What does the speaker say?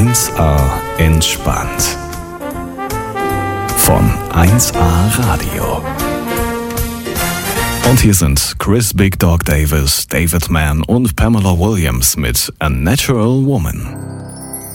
1A entspannt. Von 1A Radio. Und hier sind Chris Big Dog Davis, David Mann und Pamela Williams mit A Natural Woman.